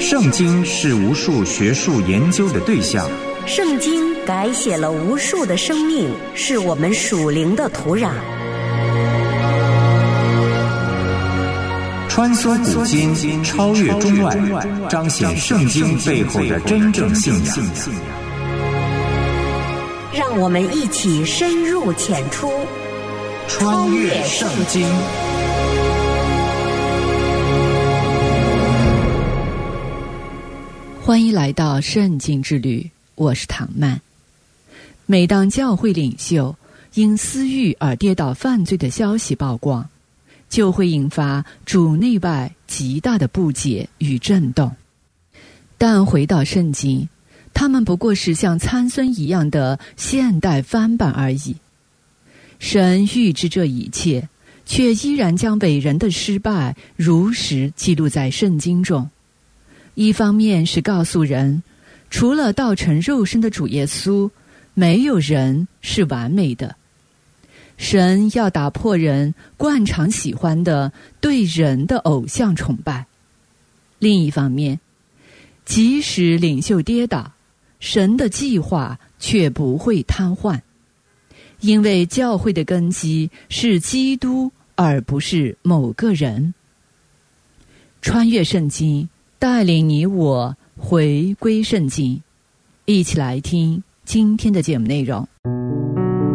圣经是无数学术研究的对象， 圣经改写了无数的生命，是我们属灵的土壤。 穿梭古今，超越中外，彰显圣经背后的真正信仰。 让我们一起深入浅出， 穿越圣经。 欢迎来到圣经之旅，我是唐曼。每当教会领袖因私欲而跌倒犯罪的消息曝光，就会引发主内外极大的不解与震动。但回到圣经，他们不过是像参孙一样的现代翻版而已。神预知这一切，却依然将伟人的失败如实记录在圣经中。一方面是告诉人，除了道成肉身的主耶稣，没有人是完美的。神要打破人惯常喜欢的对人的偶像崇拜。另一方面，即使领袖跌倒，神的计划却不会瘫痪，因为教会的根基是基督，而不是某个人。穿越圣经，带领你我回归圣经，一起来听今天的节目内容。